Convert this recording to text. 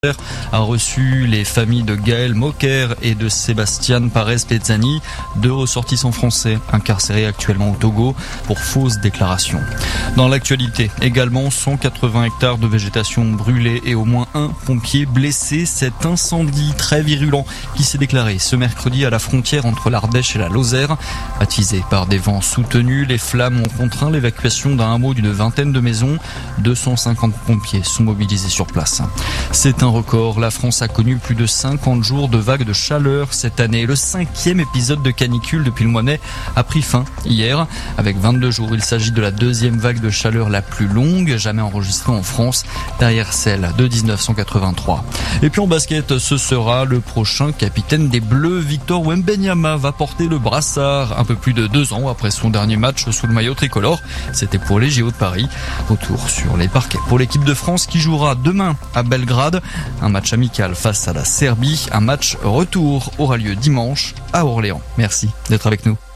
a reçu les familles de Gaël Moquer et de Sébastien Parez-Pezzani, deux ressortissants français incarcérés actuellement au Togo pour fausses déclarations. Dans l'actualité, également 180 hectares de végétation brûlés et au moins un pompier blessé. Cet incendie très virulent qui s'est déclaré ce mercredi à la frontière entre l'Ardèche et la Lozère. Attisé par des vents soutenus, les flammes ont contraint l'évacuation d'un hameau d'une vingtaine de maisons. 250 pompiers sont mobilisés sur place. C'est un record. La France a connu plus de 50 jours de vagues de chaleur cette année. Le 5e épisode de canicule depuis le mois de mai a pris fin hier. Avec 22 jours, il s'agit de la deuxième vague de chaleur la plus longue jamais enregistrée en France, derrière celle de 1983. Et puis en basket, ce sera le prochain capitaine des Bleus. Victor Wembanyama va porter le brassard un peu plus de 2 ans après son dernier match sous le maillot tricolore. C'était pour les JO de Paris. Retour sur les parquets pour l'équipe de France qui jouera demain à Belgrade. Un match amical face à la Serbie. Un match retour aura lieu dimanche à Orléans. Merci d'être avec nous.